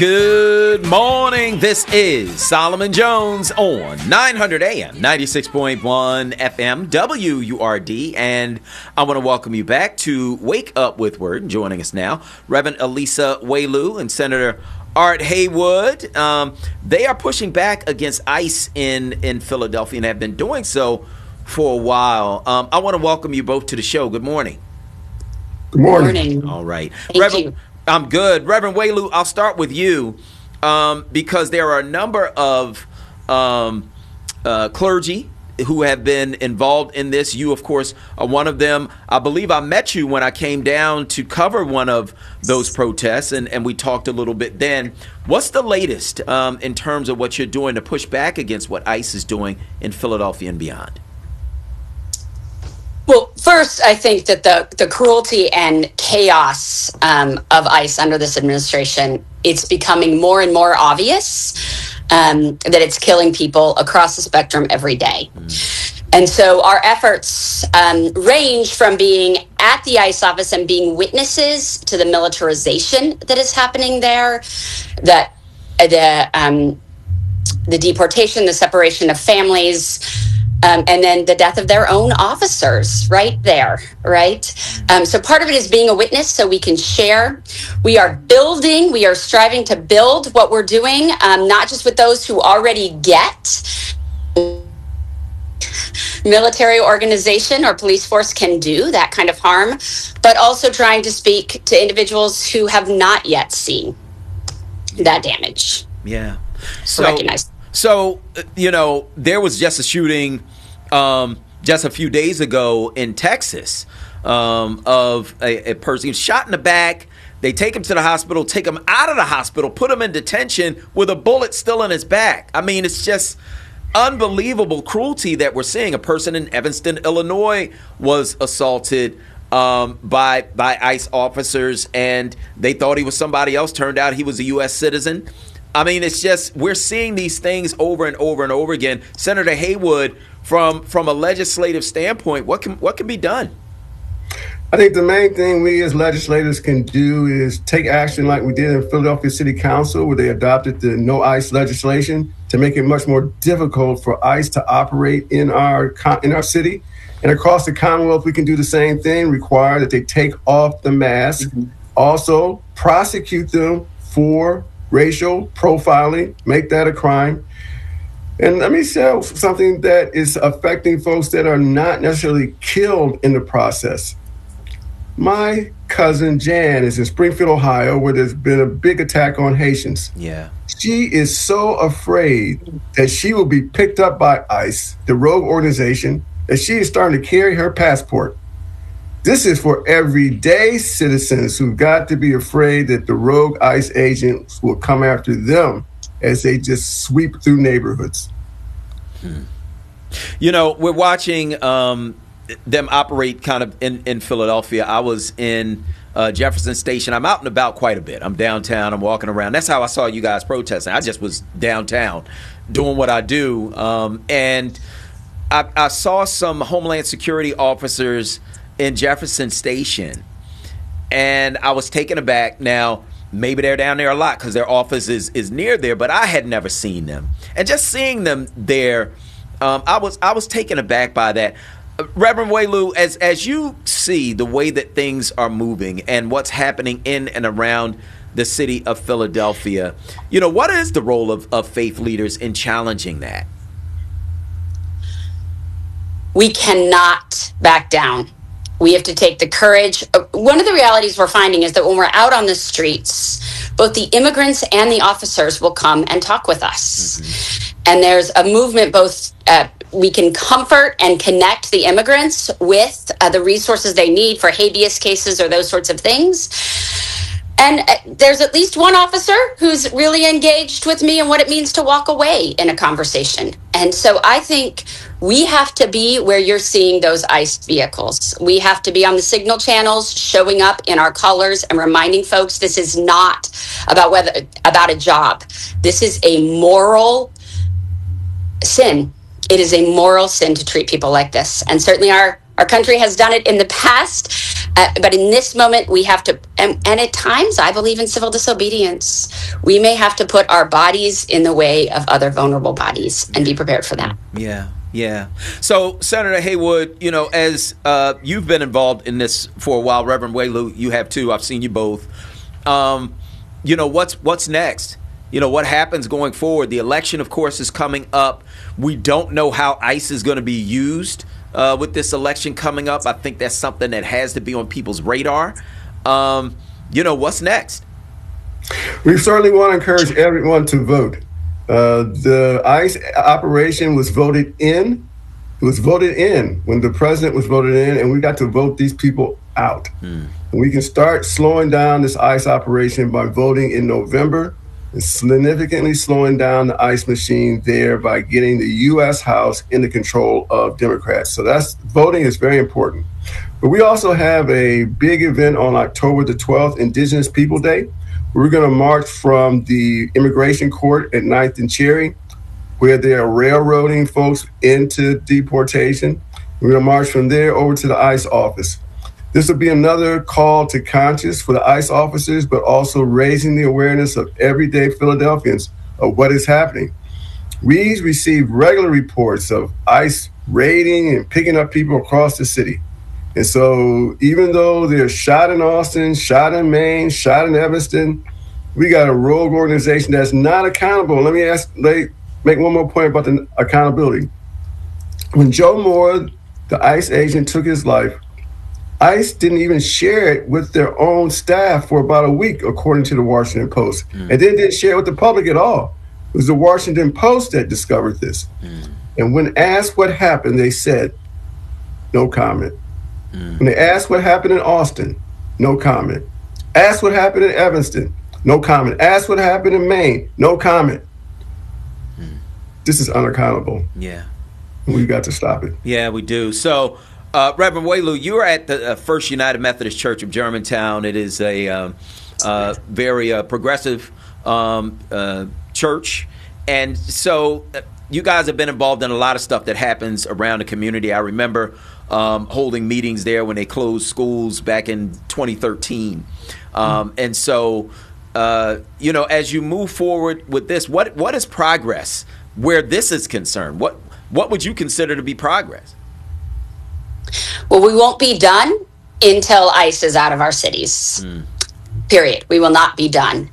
Good morning. This is Solomon Jones on 900 AM, 96.1 FM, WURD. And I want to welcome you back to Wake Up with Word. Joining us now, Reverend Elisa Waylu and Senator Art Haywood. They are pushing back against ICE in Philadelphia and have been doing so for a while. I want to welcome you both to the show. Good morning. Good morning. All right. Thank you. I'm good. Reverend Waylu, I'll start with you because there are a number of clergy who have been involved in this. You, of course, are one of them. I believe I met you when I came down to cover one of those protests, and we talked a little bit then. What's the latest in terms of what you're doing to push back against what ICE is doing in Philadelphia and beyond? Well, first, I think that the cruelty and chaos of ICE under this administration, it's becoming more and more obvious that it's killing people across the spectrum every day. And so our efforts range from being at the ICE office and being witnesses to the militarization that is happening there, that the deportation, the separation of families, and then the death of their own officers right there, right? So part of it is being a witness so we can share. We are striving to build what we're doing, not just with those who already get military organization or police force can do that kind of harm, but also trying to speak to individuals who have not yet seen that damage. Yeah. So, there was just a shooting just a few days ago in Texas of a person. He was shot in the back. They take him to the hospital, take him out of the hospital, put him in detention with a bullet still in his back. I mean, it's just unbelievable cruelty that we're seeing. A person in Evanston, Illinois was assaulted by ICE officers, and they thought he was somebody else. Turned out he was a U.S. citizen. I mean, it's just we're seeing these things over and over and over again. Senator Haywood, from a legislative standpoint, what can be done? I think the main thing we as legislators can do is take action like we did in Philadelphia City Council, where they adopted the No ICE legislation to make it much more difficult for ICE to operate in our city. And across the Commonwealth, we can do the same thing, require that they take off the mask, also prosecute them for racial profiling, make that a crime. And let me say something that is affecting folks that are not necessarily killed in the process. My cousin Jan is in Springfield, Ohio, where there's been a big attack on Haitians. Yeah. She is so afraid that she will be picked up by ICE, the rogue organization, that she is starting to carry her passport. This is for everyday citizens who've got to be afraid that the rogue ICE agents will come after them as they just sweep through neighborhoods. We're watching them operate kind of in Philadelphia. I was in Jefferson Station. I'm out and about quite a bit. I'm downtown. I'm walking around. That's how I saw you guys protesting. I just was downtown doing what I do. And I saw some Homeland Security officers in Jefferson Station, and I was taken aback. Now, maybe they're down there a lot because their office is near there, but I had never seen them. And just seeing them there, I was taken aback by that. Reverend Waylu, as you see the way that things are moving and what's happening in and around the city of Philadelphia, what is the role of faith leaders in challenging that? We cannot back down. We have to take the courage. One of the realities we're finding is that when we're out on the streets, both the immigrants and the officers will come and talk with us. Mm-hmm. And there's a movement, we can comfort and connect the immigrants with the resources they need for habeas cases or those sorts of things. And there's at least one officer who's really engaged with me and what it means to walk away in a conversation. And so I think we have to be where you're seeing those ICE vehicles. We have to be on the signal channels, showing up in our colors and reminding folks this is not about a job. This is a moral sin. It is a moral sin to treat people like this. And certainly our country has done it in the past. But in this moment, we have to, and at times, I believe in civil disobedience. We may have to put our bodies in the way of other vulnerable bodies and be prepared for that. Yeah. Yeah. So, Senator Haywood, you know, as you've been involved in this for a while, Reverend Waylu, you have too. I've seen you both. You know, what's next? You know, what happens going forward? The election, of course, is coming up. We don't know how ICE is going to be used with this election coming up. I think that's something that has to be on people's radar. You know, what's next? We certainly want to encourage everyone to vote. The ICE operation was voted in. It was voted in when the president was voted in, and we got to vote these people out. We can start slowing down this ICE operation by voting in November and significantly slowing down the ICE machine there by getting the U.S. House in the control of Democrats. So that's voting is very important. But we also have a big event on October the 12th, Indigenous People Day. We're going to march from the immigration court at 9th and Cherry, where they are railroading folks into deportation. We're going to march from there over to the ICE office. This will be another call to conscience for the ICE officers, but also raising the awareness of everyday Philadelphians of what is happening. We receive regular reports of ICE raiding and picking up people across the city. And so even though they're shot in Austin, shot in Maine, shot in Evanston, we got a rogue organization that's not accountable. Let me make one more point about the accountability. When Joe Moore, the ICE agent, took his life, ICE didn't even share it with their own staff for about a week, according to the Washington Post. And then didn't share it with the public at all. It was the Washington Post that discovered this. And when asked what happened, they said, no comment. When they asked what happened in Austin, no comment. Asked what happened in Evanston, no comment. Asked what happened in Maine, no comment. This is unaccountable. Yeah. We've got to stop it. Yeah, we do. So, Reverend Waylu, you're at the First United Methodist Church of Germantown. It is a very progressive church. And so you guys have been involved in a lot of stuff that happens around the community. I remember holding meetings there when they closed schools back in 2013. And so, you know, as you move forward with this, what is progress where this is concerned? What would you consider to be progress? Well, we won't be done until ICE is out of our cities. Period. We will not be done.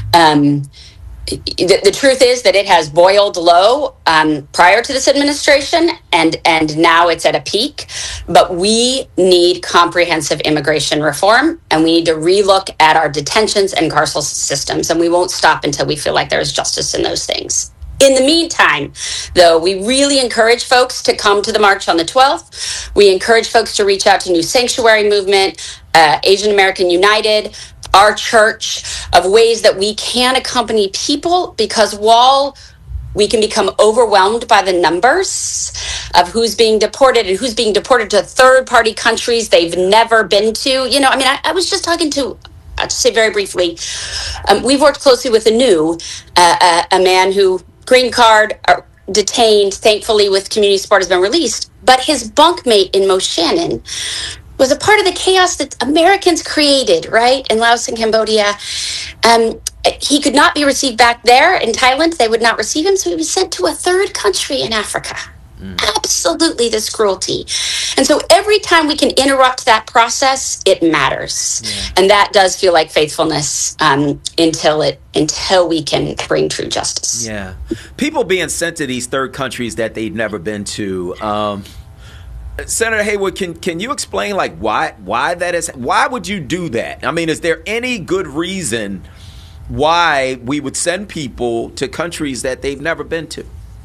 The truth is that it has boiled low prior to this administration, and now it's at a peak. But we need comprehensive immigration reform, and we need to relook at our detentions and carceral systems. And we won't stop until we feel like there's justice in those things. In the meantime, though, we really encourage folks to come to the march on the 12th. We encourage folks to reach out to New Sanctuary Movement, Asian American United, our church, of ways that we can accompany people, because while we can become overwhelmed by the numbers of who's being deported and who's being deported to third-party countries they've never been to. You know, I mean, I was just talking to say very briefly, we've worked closely with a man who green card, detained, thankfully with community support, has been released. But his bunkmate in Moshannon was a part of the chaos that Americans created, right, in Laos and Cambodia. He could not be received back there in Thailand. They would not receive him, so he was sent to a third country in Africa. Absolutely, this cruelty. And so every time we can interrupt that process, it matters. And that does feel like faithfulness until we can bring true justice. Yeah. People being sent to these third countries that they've never been to. Senator Haywood, can you explain like why that is? Why would you do that? I mean, is there any good reason why we would send people to countries that they've never been to?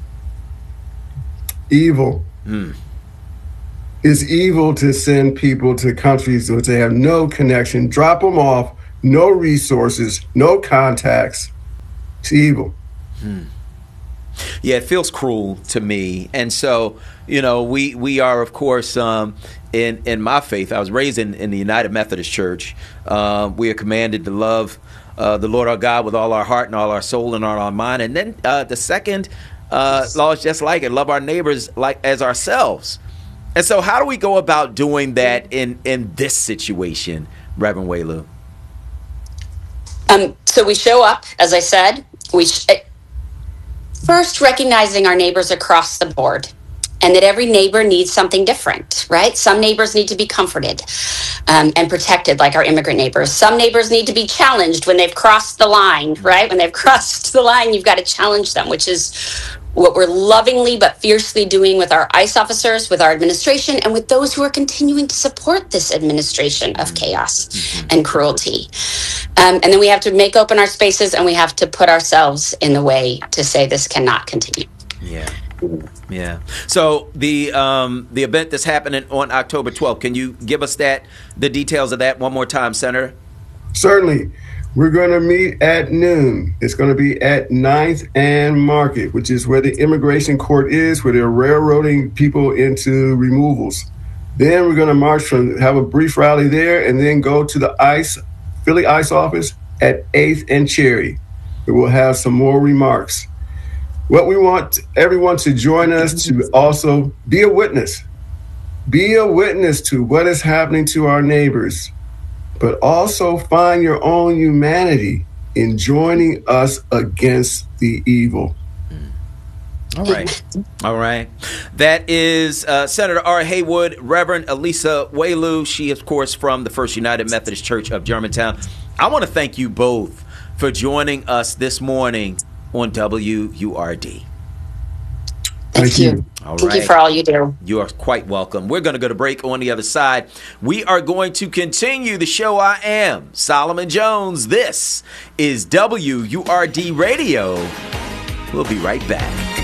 Evil. It's evil to send people to countries which they have no connection, drop them off, no resources, no contacts. It's evil. Yeah, it feels cruel to me. And so, you know, we are, of course, in my faith, I was raised in the United Methodist Church. We are commanded to love the Lord our God with all our heart and all our soul and all our mind. And then the second law is just like it, love our neighbors like as ourselves. And so how do we go about doing that in this situation, Reverend Waylu? So we show up, as I said, first recognizing our neighbors across the board and that every neighbor needs something different, right? Some neighbors need to be comforted and protected, like our immigrant neighbors. Some neighbors need to be challenged when they've crossed the line, right? When they've crossed the line, you've got to challenge them, which is what we're lovingly but fiercely doing with our ICE officers, with our administration, and with those who are continuing to support this administration of chaos and cruelty. And then we have to make open our spaces, and we have to put ourselves in the way to say this cannot continue. Yeah. Yeah. So the event that's happening on October 12th, can you give us the details of that one more time, Senator? Certainly. We're going to meet at noon. It's going to be at 9th and Market, which is where the immigration court is, where they're railroading people into removals. Then we're going to have a brief rally there, and then go to the Philly ICE office at 8th and Cherry. We will have some more remarks. What we want everyone to join us to also be a witness. Be a witness to what is happening to our neighbors, but also find your own humanity in joining us against the evil. All right. All right. That is Senator R. Haywood, Reverend Elisa Waylu. She is, of course, from the First United Methodist Church of Germantown. I want to thank you both for joining us this morning on WURD. Thank you. All Thank right. you for all you do. You are quite welcome. We're going to go to break. On the other side, we are going to continue the show. I am Solomon Jones. This is WURD Radio. We'll be right back.